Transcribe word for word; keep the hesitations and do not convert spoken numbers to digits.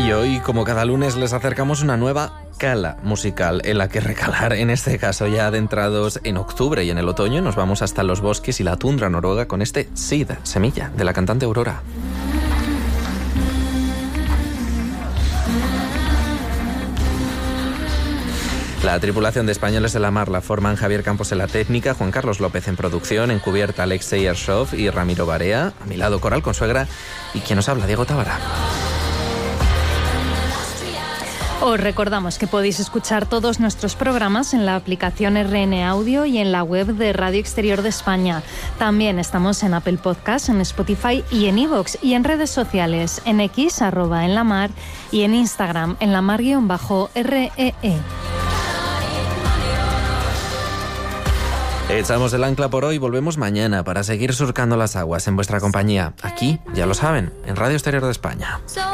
Y hoy, como cada lunes, les acercamos una nueva cala musical en la que recalar. En este caso, ya adentrados en octubre y en el otoño, nos vamos hasta los bosques y la tundra noruega con este Seed, Semilla, de la cantante Aurora. La tripulación de Españoles en la Mar la forman Javier Campos en la técnica, Juan Carlos López en producción, encubierta Alexei Ershov y Ramiro Barea, a mi lado Coral Consuegra y quien nos habla, Diego Tábara. Os recordamos que podéis escuchar todos nuestros programas en la aplicación R N Audio y en la web de Radio Exterior de España. También estamos en Apple Podcasts, en Spotify y en iVoox, y en redes sociales, en X, arroba en la mar, y en Instagram, en la mar-R E E. Echamos el ancla por hoy, volvemos mañana para seguir surcando las aguas en vuestra compañía. Aquí, ya lo saben, en Radio Exterior de España.